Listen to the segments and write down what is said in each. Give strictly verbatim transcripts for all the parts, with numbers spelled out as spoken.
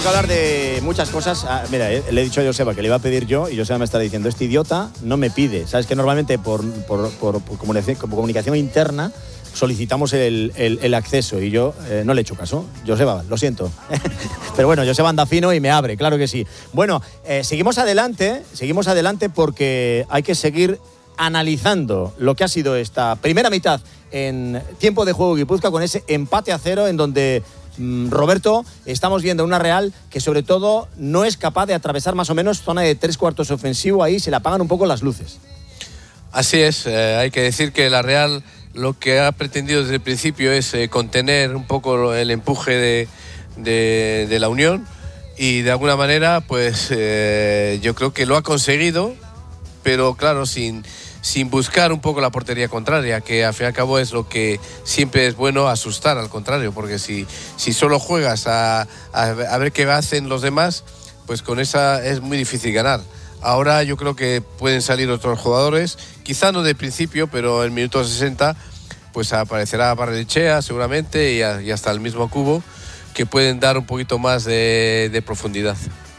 tengo que hablar de muchas cosas. Ah, mira, eh, le he dicho a Joseba que le iba a pedir yo y Joseba me está diciendo, este idiota no me pide. Sabes que normalmente por, por, por, por, comunicación, por comunicación interna solicitamos el, el, el acceso y yo eh, no le he hecho caso. Joseba, lo siento. Pero bueno, Joseba anda fino y me abre, claro que sí. Bueno, eh, seguimos adelante, seguimos adelante porque hay que seguir analizando lo que ha sido esta primera mitad en tiempo de juego Guipúzcoa con ese empate a cero en donde mmm, Roberto, estamos viendo una Real que sobre todo no es capaz de atravesar más o menos zona de tres cuartos ofensivo, ahí se le apagan un poco las luces. Así es, eh, hay que decir que la Real lo que ha pretendido desde el principio es eh, contener un poco el empuje de, de, de la Unión y de alguna manera pues eh, yo creo que lo ha conseguido, pero claro, sin, sin buscar un poco la portería contraria, que al fin y al cabo es lo que siempre es bueno, asustar al contrario, porque si, si solo juegas a, a, a ver qué hacen los demás, pues con esa es muy difícil ganar. Ahora yo creo que pueden salir otros jugadores, quizá no de principio, pero en el minuto sesenta pues aparecerá Barrenechea seguramente y, a, y hasta el mismo Cubo, que pueden dar un poquito más de, de profundidad.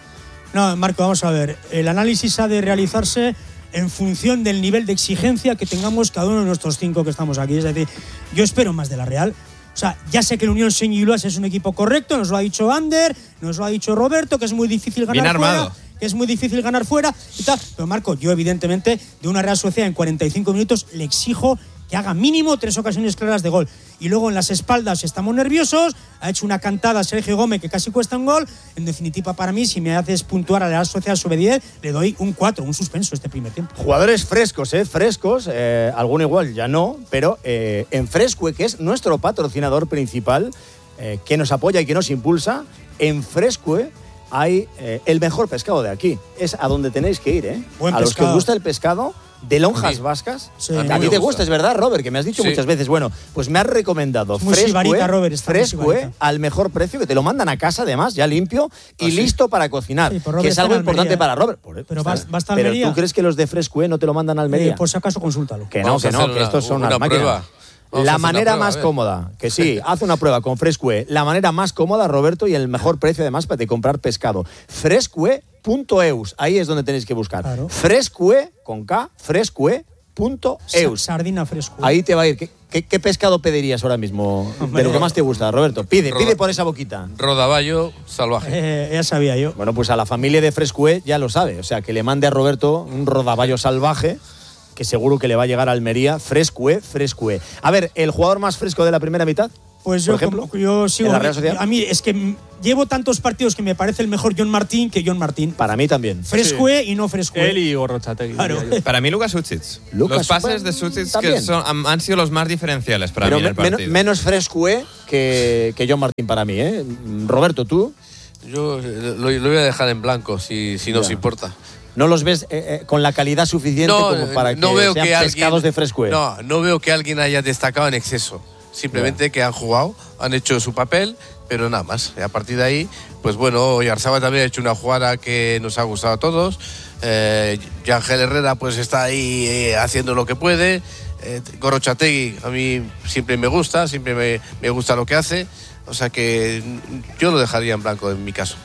No, Marco, vamos a ver, el análisis ha de realizarse en función del nivel de exigencia que tengamos cada uno de nuestros cinco que estamos aquí. Es decir, yo espero más de la Real. O sea, ya sé que el Unión Saint-Gilloise es un equipo correcto, nos lo ha dicho Ander, nos lo ha dicho Roberto, que es muy difícil ganar Bien armado. fuera, que es muy difícil ganar fuera y tal. Pero Marco, yo evidentemente de una Real Sociedad en cuarenta y cinco minutos le exijo que haga mínimo tres ocasiones claras de gol. Y luego en las espaldas estamos nerviosos, ha hecho una cantada Sergio Gómez que casi cuesta un gol. En definitiva, para mí, si me haces puntuar a la Real Sociedad sobre diez, le doy un cuatro, un suspenso este primer tiempo. Jugadores frescos, ¿eh? Frescos, eh, alguno igual ya no, pero eh, en Frescue, que es nuestro patrocinador principal, eh, que nos apoya y que nos impulsa, en Frescue hay eh, el mejor pescado de aquí. Es a donde tenéis que ir, ¿eh? Buen a los pescado. que os gusta el pescado de lonjas vascas. Sí, a a ti mí te me gusta, gusta. es verdad, Robert, que me has dicho Sí. muchas veces. Bueno, pues me has recomendado muy Frescue, sibarita, Robert, está muy Frescue sibarita. al mejor precio, que te lo mandan a casa además, ya limpio y ¿Ah, sí? listo para cocinar, Sí, pues Robert que es está algo en importante Almería, para ¿eh? Robert. Por- Pero está- vas- vas a pero Almería. ¿tú crees que los de Frescue no te lo mandan a Almería? Eh, por si acaso, consúltalo. Que no, Vamos a que no, hacer que una- estos son una unas máquinas. prueba. Vamos a La hacer una manera prueba, más a ver. cómoda, que sí, haz una prueba con Frescue, la manera más cómoda, Roberto, y el mejor precio además para de comprar pescado. Frescue punto eus, ahí es donde tenéis que buscar. Claro. Frescue, con K, frescue punto eus. Sa- Sardina fresco. Ahí te va a ir. ¿Qué, qué, qué pescado pedirías ahora mismo? Hombre, de lo que más te gusta, Roberto. Pide, Roda- pide por esa boquita. Rodaballo salvaje. Eh, ya sabía yo. Bueno, pues a la familia de Frescue ya lo sabe. O sea, que le mande a Roberto un rodaballo salvaje, que seguro que le va a llegar a Almería. Frescue, Frescue. A ver, ¿el jugador más fresco de la primera mitad? Pues por yo, ejemplo, como- yo sigo. ¿en la Real Sociedad? A mí es que m- llevo tantos partidos que me parece el mejor John Martín que John Martín. Para mí también. Frescue y no Frescue. Él y Gorrochategui. Claro. diría yo. Para mí, Lucas Sucic. Lucas los pases Sucic, de Sucic que también. son, han, han sido los más diferenciales para Pero mí en el me- menos, partido. menos Frescue que, que John Martín para mí, ¿eh? Roberto, ¿tú? Yo eh, lo, lo voy a dejar en blanco, si, si no Ya. os importa. ¿No los ves eh, eh, con la calidad suficiente como para que no veo sean que pescados alguien, de Frescue? No, no veo que alguien haya destacado en exceso. Simplemente que han jugado, han hecho su papel, pero nada más. Y a partir de ahí, pues bueno, Oyarzabal también ha hecho una jugada que nos ha gustado a todos. Eh, Yangel Herrera pues está ahí eh, haciendo lo que puede. Eh, Gorrochategui a mí siempre me gusta, siempre me, me gusta lo que hace. O sea que yo lo dejaría en blanco en mi caso.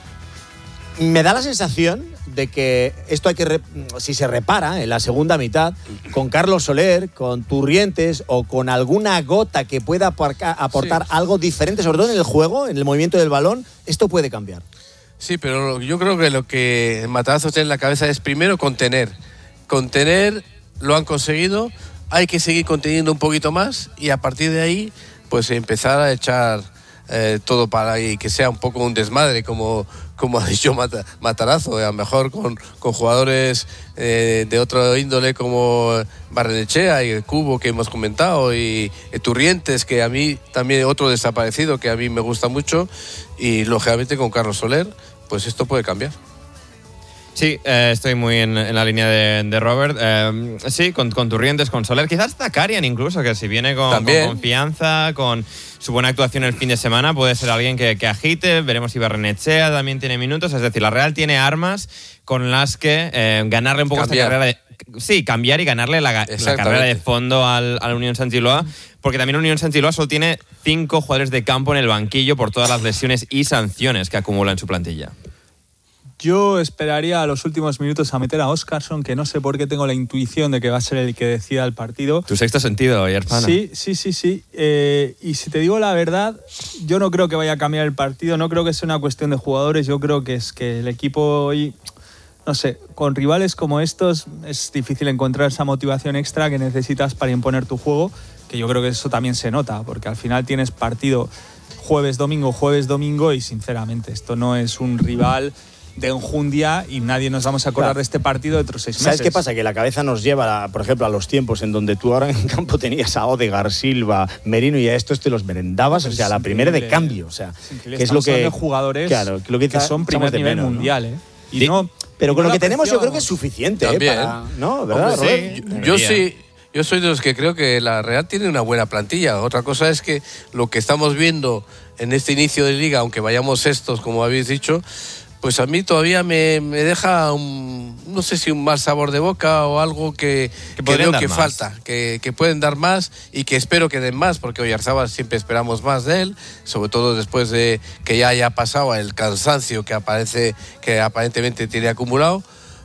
Me da la sensación de que esto hay que, re- si se repara en la segunda mitad, con Carlos Soler, con Turrientes o con alguna gota que pueda aparca- aportar Sí. algo diferente, sobre todo en el juego, en el movimiento del balón, esto puede cambiar. Sí, pero yo creo que lo que Matarazzo tiene en la cabeza es primero contener. Contener, lo han conseguido, hay que seguir conteniendo un poquito más y a partir de ahí, pues empezar a echar eh, todo para ahí, que sea un poco un desmadre, como, como ha dicho Mata- Matarazzo, eh, a lo mejor con, con jugadores eh, de otro índole como Barrenechea y el Cubo que hemos comentado, y eh, Turrientes, que a mí también otro desaparecido que a mí me gusta mucho, y lógicamente con Carlos Soler, pues esto puede cambiar. Sí, eh, estoy muy en, en la línea de, de Robert. Eh, sí, con, con Turrientes, con Soler, quizás Zakarian incluso, que si viene con, con También. confianza, con su buena actuación el fin de semana, puede ser alguien que, que agite. Veremos si Barrenechea también tiene minutos. Es decir, la Real tiene armas con las que eh, ganarle un poco Cambiar. esta carrera de sí, cambiar y ganarle la, la carrera de fondo al, al Unión Saint-Gilloise, porque también Unión Saint-Gilloise solo tiene cinco jugadores de campo en el banquillo por todas las lesiones y sanciones que acumula en su plantilla. Yo esperaría a los últimos minutos a meter a Óscarson, que no sé por qué tengo la intuición de que va a ser el que decida el partido. Tu sexto sentido, hermano. Sí, sí, sí, sí. Eh, y si te digo la verdad, yo no creo que vaya a cambiar el partido, no creo que sea una cuestión de jugadores, yo creo que es que el equipo hoy, no sé, con rivales como estos es difícil encontrar esa motivación extra que necesitas para imponer tu juego, que yo creo que eso también se nota, porque al final tienes partido jueves, domingo, jueves, domingo y sinceramente esto no es un rival de enjundia y nadie nos vamos a acordar claro. de este partido de otros seis meses. ¿Sabes qué pasa? Que la cabeza nos lleva, a, por ejemplo, a los tiempos en donde tú ahora en campo tenías a Odegaard, Silva, Merino y a estos te los merendabas, o sea, es la primera de cambio, o sea, es que es lo que de jugadores claro, lo que, que son primer nivel menos, mundial, ¿no? ¿eh? Y sí, no, pero y con no lo que tenemos presión. Yo creo que es suficiente, También. ¿eh? Para, ¿no? ¿Verdad, Hombre, sí. Yo, yo sí. Yo soy de los que creo que la Real tiene una buena plantilla. Otra cosa es que lo que estamos viendo en este inicio de liga, aunque vayamos sextos, como habéis dicho, pues a mí todavía me, me deja un, no sé si un mal sabor de boca o algo que, que, que creo que más. falta, que, que pueden dar más y que espero que den más, porque Oyarzábal siempre esperamos más de él, sobre todo después de que ya haya pasado el cansancio que aparece, que aparentemente tiene acumulado.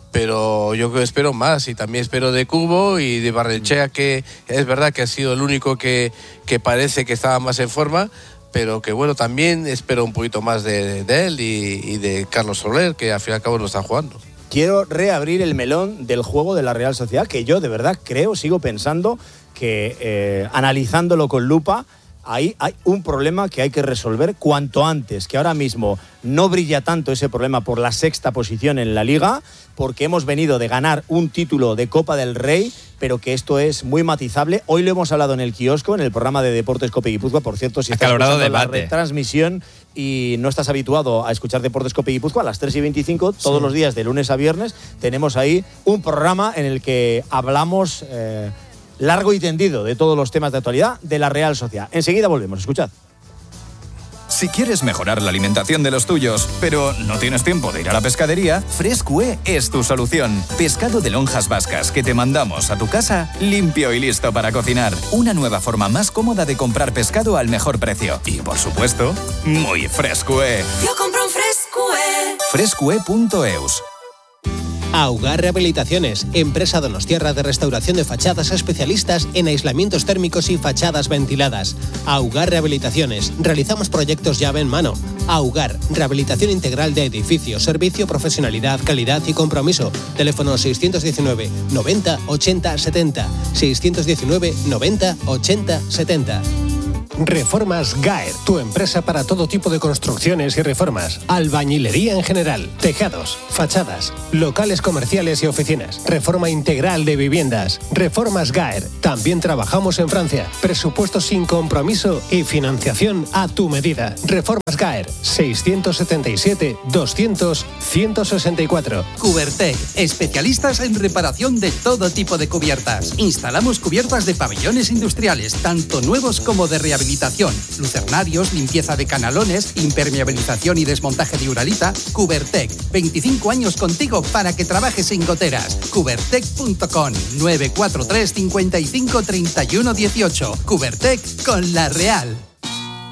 Pero yo espero más y también espero de Cubo y de Barrenechea, que es verdad que ha sido el único que, que parece que estaba más en forma, pero que bueno, también espero un poquito más de, de él y, y de Carlos Soler, que al fin y al cabo no está jugando. Quiero reabrir el melón del juego de la Real Sociedad, que yo de verdad creo, sigo pensando que eh, analizándolo con lupa, ahí hay un problema que hay que resolver cuanto antes, que ahora mismo no brilla tanto ese problema por la sexta posición en la Liga, porque hemos venido de ganar un título de Copa del Rey, pero que esto es muy matizable. Hoy lo hemos hablado en el kiosco, en el programa de Deportes Cope Guipúzcoa. Por cierto, si estás escuchando la retransmisión y no estás habituado a escuchar Deportes Cope Guipúzcoa, a las tres y veinticinco, todos sí. los días de lunes a viernes, tenemos ahí un programa en el que hablamos Eh, largo y tendido de todos los temas de actualidad de la Real Sociedad. Enseguida volvemos, escuchad. Si quieres mejorar la alimentación de los tuyos, pero no tienes tiempo de ir a la pescadería, Frescue es tu solución. Pescado de lonjas vascas que te mandamos a tu casa limpio y listo para cocinar. Una nueva forma más cómoda de comprar pescado al mejor precio. Y, por supuesto, muy Frescue. Yo compro un Frescue. Frescue punto eus. Augar Rehabilitaciones, empresa donostiarra de restauración de fachadas especialistas en aislamientos térmicos y fachadas ventiladas. Augar Rehabilitaciones, realizamos proyectos llave en mano. Augar, rehabilitación integral de edificios, servicio, profesionalidad, calidad y compromiso. Teléfono seiscientos diecinueve noventa ochenta setenta, seiscientos diecinueve noventa ochenta setenta. Reformas Gaer, tu empresa para todo tipo de construcciones y reformas. Albañilería en general, tejados, fachadas, locales comerciales y oficinas. Reforma integral de viviendas. Reformas Gaer. También trabajamos en Francia. Presupuestos sin compromiso y financiación a tu medida. Reformas Gaer. seiscientos setenta y siete doscientos ciento sesenta y cuatro. Cubertec, especialistas en reparación de todo tipo de cubiertas. Instalamos cubiertas de pabellones industriales, tanto nuevos como de rehabilitación. Lucernarios, limpieza de canalones, impermeabilización y desmontaje de uralita. Cubertec, veinticinco años contigo para que trabajes sin goteras. Cubertec punto com, nueve cuatro tres cincuenta y cinco treinta y uno dieciocho. Cubertec con La Real.